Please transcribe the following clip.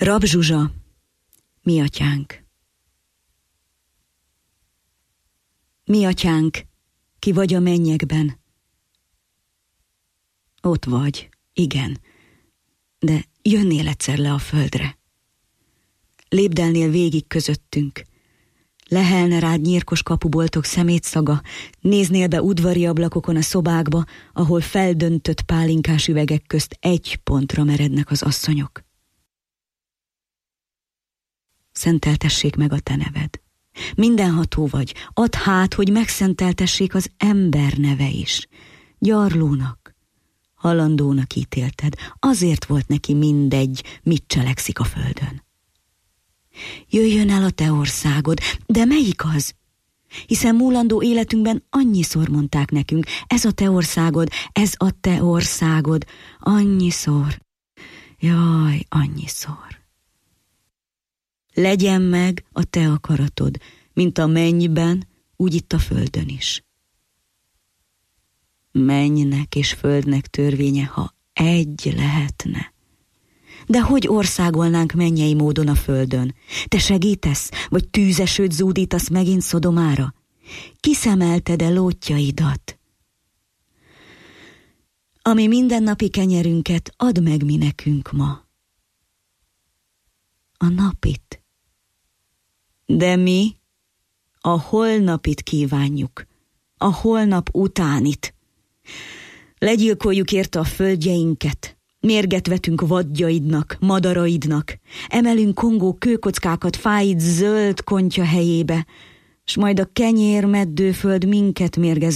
Rab Zsuzsa, mi atyánk. Mi atyánk, ki vagy a mennyekben. Ott vagy, igen, de jönnél egyszer le a földre. Lépdelnél végig közöttünk. Lehelne rád nyírkos kapuboltok szemétszaga, néznél be udvari ablakokon a szobákba, ahol feldöntött pálinkás üvegek közt egy pontra merednek az asszonyok. Szenteltessék meg a te neved. Mindenható vagy, add hát, hogy megszenteltessék az ember neve is. Gyarlónak, halandónak ítélted, azért volt neki mindegy, mit cselekszik a földön. Jöjjön el a te országod, de melyik az? Hiszen múlandó életünkben annyiszor mondták nekünk, ez a te országod, ez a te országod, annyiszor, jaj, annyiszor. Legyen meg a te akaratod, mint a mennyben, úgy itt a földön is. Mennynek és földnek törvénye, ha egy lehetne. De hogy országolnánk mennyei módon a földön? Te segítesz, vagy tűzesőt zúdítasz megint Szodomára? Kiszemelted-e lótjaidat? Ami mindennapi kenyerünket add meg mi nekünk ma. A napit. De mi a holnapit kívánjuk, a holnap utánit. Legyilkoljuk érte a földjeinket, mérget vetünk vadjaidnak, madaraidnak, emelünk kongó kőkockákat fáid zöld kontya helyébe, s majd a kenyér meddőföld minket mérgez